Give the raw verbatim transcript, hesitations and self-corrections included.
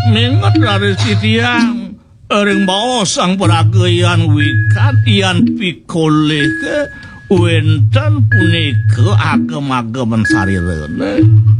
minget laris titiang ering mau sang prakeyan wikat yan pikoleh wenten punika agem-agemen sarirene